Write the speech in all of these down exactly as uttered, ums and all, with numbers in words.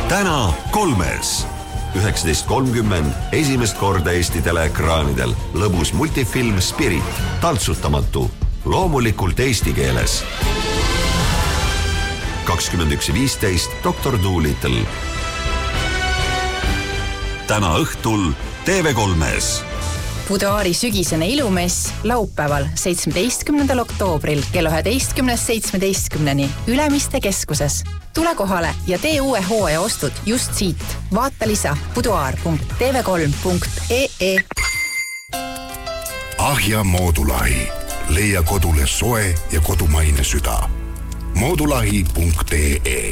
täna kolmes. üheksateist kolmkümmend esimest korda Eesti teleekraanidel lõbus multifilm Spirit, taltsutamatu, loomulikult eesti keeles. kakskümmend üks viisteist doktor Doolittle. Täna õhtul T V kolmes. Buduaari sügisene ilumess laupäeval seitsmeteistkümnendal oktoobril kella üheteistkümnest seitsmeteistkümneni Ülemiste keskuses. Tule kohale ja tee uue hooaja ostud just siit. Vaata lisa buduaar punkt t v kolm punkt e e. Ahja Moodulahi. Leia kodule soe ja kodumaine süda. moodulahi punkt e.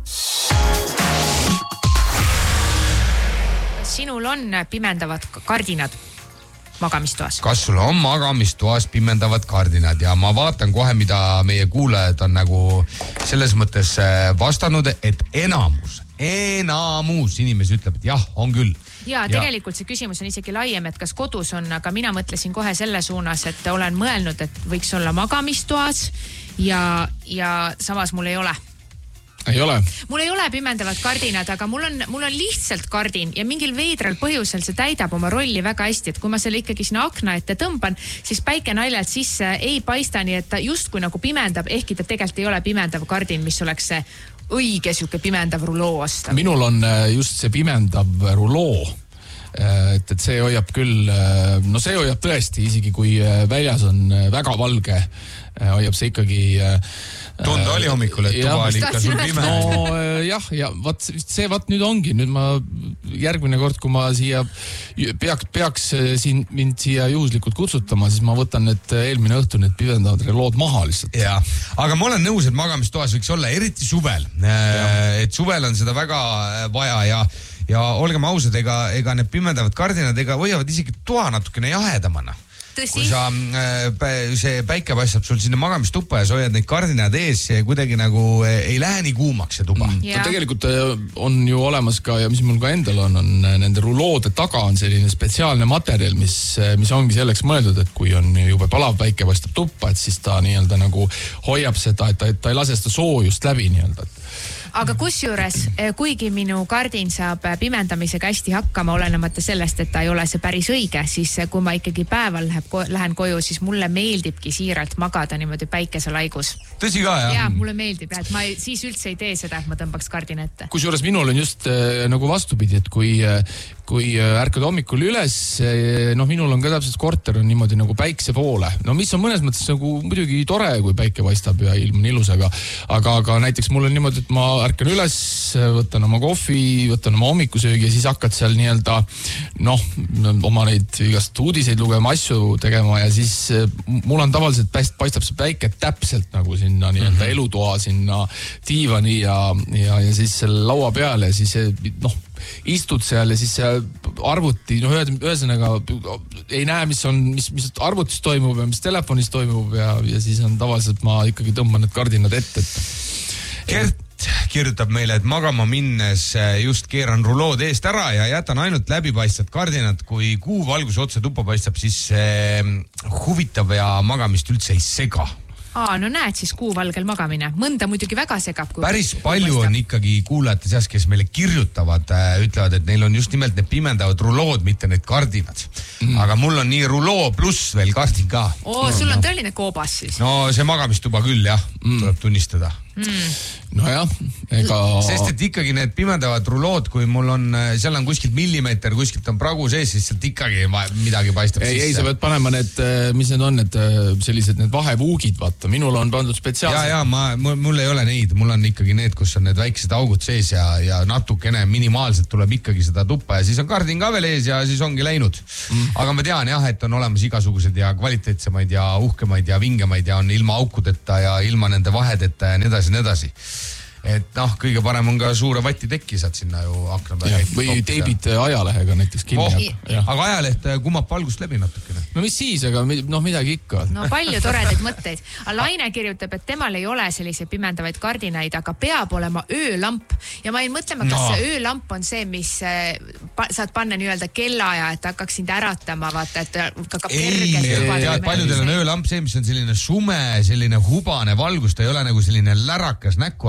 Sinul on pimendavad kardinad magamistoas? Kas sul on magamistoas pimendavad kardinad ja ma vaatan kohe, mida meie kuulajad on nagu selles mõttes vastanud, et enamus, enamus inimesi ütleb, et jah, on küll. Ja tegelikult see küsimus on isegi laiem, et kas kodus on, aga mina mõtlesin kohe selle suunas, et olen mõelnud, et võiks olla magamistoas ja, ja samas mul ei ole. Ei ole. Mul ei ole pimendavad kardinad, aga mul on, mul on lihtsalt kardin ja mingil veidral põhjusel see täidab oma rolli väga hästi, et kui ma selle ikkagi sinna akna ette tõmban, siis päike naljalt sisse ei paista, nii et ta justkui nagu pimendab, ehkki ta tegelikult ei ole pimendav kardin, mis oleks see õige siuke pimendav ruloo osta. Minul on just see pimendav ruloo. Et, et see hoiab küll, no see hoiab tõesti, isegi kui väljas on väga valge, hoiab see ikkagi... Tunda oli hommikul, et tuba oli ikka sul pime. No jah, ja vat, see vat nüüd ongi. Nüüd ma järgmine kord, kui ma siia peaks, peaks siin, mind siia juhuslikult kutsutama, siis ma võtan need eelmine õhtu need pimendavad relood maha lihtsalt. Ja, aga ma olen nõus, et magamistoas võiks olla eriti suvel. Ja. Et suvel on seda väga vaja ja Ja olgem ausad, ega, ega need pimendavad kardinad ega hoiavad isegi toa natukene jahedamana. Tõsi. Kui sa, see päike paistab sul sinna magamistuppa ja sa hoiad neid kardinad ees ja kuidagi nagu ei lähe nii kuumaks see tuba. Ja. Tegelikult on ju olemas ka, ja mis mul ka endal on, on nende ruloode taga on selline spetsiaalne materjal, mis, mis ongi selleks mõeldud, et kui on jube palav päike paistab tuppa, et siis ta nii-öelda nagu hoiab seda, et ta, et ta ei lase seda soojust läbi nii-öelda. Aga kusjuures, kuigi minu kardin saab pimendamisega hästi hakkama, olenemata sellest, et ta ei ole see päris õige, siis kui ma ikkagi päeval läheb, lähen koju, siis mulle meeldibki siiralt magada niimoodi päikeselaigus. Tõsi ka, jah? Jaa, mulle meeldib, et ma ei, siis üldse ei tee seda, et ma tõmbaks kardin ette. Kusjuures minul on just äh, nagu vastupidi, et kui, kui ärkad hommikul üles, noh, minul on ka täpselt korter on niimoodi nagu päikse poole. No mis on mõnes mõttes nagu muidugi tore, kui päike paistab ja ilm on ilus, aga, aga, aga näiteks mul on niimoodi, et ma ärkan üles, võtan oma kohvi, võtan oma hommikusöögi ja siis hakkad seal nii-öelda noh, oma neid igast uudiseid lugema, asju tegema ja siis mul on tavaliselt paistab see päike täpselt nagu sinna nii-öelda mm-hmm. elutoa sinna diivani ja, ja, ja siis selle laua peale ja siis noh, istud seal ja siis arvuti, noh, ühesõnaga ei näe, mis on, mis, mis arvutis toimub ja mis telefonis toimub ja, ja siis on tavaliselt ma ikkagi tõmban need kardinad ette. Kert kirjutab meile, et magama minnes just keeran rulood eest ära ja jätan ainult läbipaistvad kardinad. Kui kuu valgus otse tuppa paistab, siis huvitav ja magamist üldse ei sega. Aa, no näed siis kuuvalgel magamine. Mõnda muidugi väga segab. Päris palju on ikkagi kuulajate seas, kes meile kirjutavad, ütlevad, et neil on just nimelt need pimendavad rulood, mitte need kardinad. Mm. Aga mul on nii ruloo pluss veel kardin ka. Oo, sul on tõeline koobas siis. No see magamistuba küll, jah, mm. tuleb tunnistada. Mm. No jah, ega... Sest et ikkagi need pimendavad rulood, kui mul on, seal on kuskilt millimeeter, kuskilt on pragu sees, siis sealt ikkagi midagi paistab ei, sisse. Ei, sa pead panema need, mis need on, need sellised need vahevuugid, vaata. Minul on pandud spetsiaalselt. Ja, ja, ma, mul ei ole neid. Mul on ikkagi need, kus on need väiksed augud sees ja, ja natukene minimaalselt tuleb ikkagi seda tuppa ja siis on kardin ka veel ees ja siis ongi läinud. Mm. Aga ma tean jah, et on olemas igasugused ja kvaliteetsemaid ja uhkemaid ja vingemaid ja on ilma aukudeta ja ilma nende vahedeta ja nii edasi, nii edasi. Et noh, kõige parem on ka suure vati tekki saad sinna ju akna peale. Või teibid ajalehega näiteks kinni. Oh, aga ajaleht kumab valgust läbi natukene. No mis siis, aga noh midagi ikka. No palju toredaid mõtteid. Laine kirjutab, et temal ei ole sellise pimendavaid kardinaid, aga peab olema öölamp. Ja ma ei mõtlema, kas no. see öölamp on see, mis pa, saad panna nii-öelda kellaaja, et hakkaks sind äratama, vaata, et ka, ka ei, tead, paljudel on öölamp see, mis on selline sume, selline hubane valgus, ta ei ole nagu selline lärakas näkku, aga ta on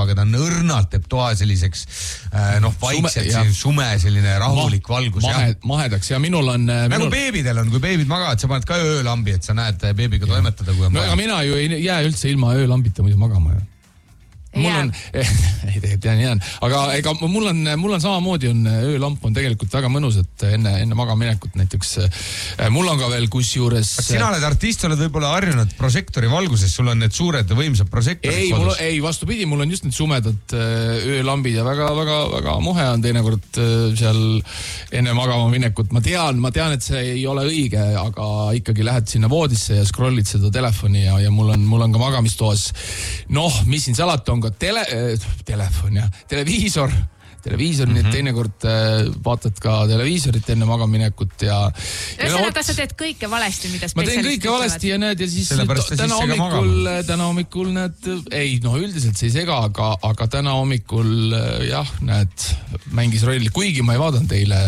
õrnalt teeb toa selliseks noh, vaikselt sume, sume selline rahulik Ma, valgus. Mahe, mahedaks ja minul on... Nagu minul... beebidel on, kui beebid magavad, sa paned ka öölambi, et sa näed beebiga ja. Toimetada, kui on no, aga mina ju ei jää üldse ilma öölambita muidu magama. Mul on, ei tegelikult jään, jään, aga ega mul on, mul on samamoodi on öölamp on tegelikult väga mõnus, et enne, enne magaminekut näiteks mul on ka veel kus juures. Sina oled artist, oled võib-olla harjunud prožektori valguses, sul on need suured võimsad prožektorid. Ei, mul, ei, vastupidi, mul on just need sumedad öölambid ja väga, väga, väga muhe on teinekord seal enne magama minekut. Ma tean, ma tean, et see ei ole õige, aga ikkagi lähed sinna voodisse ja scrollid seda telefoni ja, ja mul on, mul on ka magamistoas. Noh, mis siin salata on ka tele, telefon ja televiisor, televiisor, mm-hmm. nii et teinekord äh, vaatad ka televiisorit enne magaminekut ja... Ühesõnaga, sa teed kõike valesti, mida spetsialistid ütlevad. Ma teen kõike valesti ja näed ja siis täna hommikul, täna hommikul näed, ei, no üldiselt see ei sega, aga, aga täna hommikul jah, näed, mängis rolli, kuigi ma ei vaadanud teile.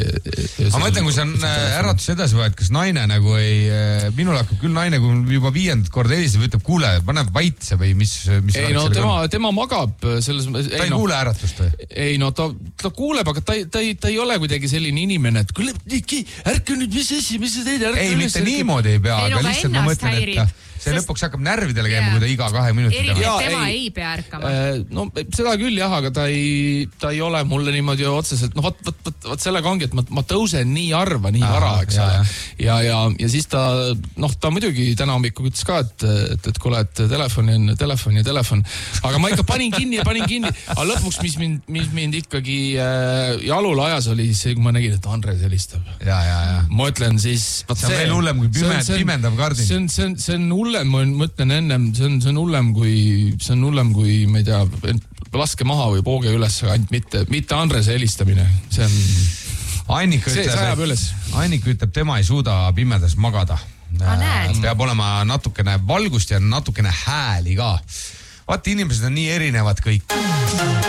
Ma mõtlen, kui sa äratus edasi võed, kas naine nagu ei, minul hakkab küll naine, kui juba viiendat korda helistab, ütleb, kuule, pane vaitse või mis, mis ei, no tema, tema magab selles... Ta ei no, kuule äratust või? Ei, no ta, ta kuuleb, aga ta, ta, ei, ta ei ole kuidagi selline inimene, et kuule, ärke nüüd, mis asi, mis sa teed? Ei, mitte niimoodi ei pea, aga lihtsalt ma mõtlen, et see sest... lõpuks hakkab närvidele käima, kui ta iga kahe minuti teha. Ja, tema ei, ei pea ärkama. No seda küll jah, aga ta ei, ta ei ole mulle niimoodi otseselt, no vat, vat, vat, vat sellega ongi, et ma, ma tõusen nii harva, nii vara, eks ole. Ja, ja, ja siis ta, noh, ta muidugi täna hommikul ütles ka, et, et, et kuule, et telefon on telefon ja telefon. Aga ma ikka panin kinni ja panin kinni. Aga lõpuks, mis mind, mis mind ikkagi äh, jalule ajas oli see, kui ma nägin, et Andres helistab. Ja, ja, ja. Ma ütlen siis... See on veel hullem kui pime, pimendav kardin. See on, see on, see on hullem, ma mõtlen ennem, see on, see on hullem kui, see on hullem kui, ma ei tea, laske maha või pooge üles, ainult mitte, mitte Andrese helistamine. See on... Annika ütleb, Annika ütleb, tema ei suuda pimedas magada. Peab olema natukene valgust ja natukene hääli ka. Vaata, inimesed on nii erinevad kõik.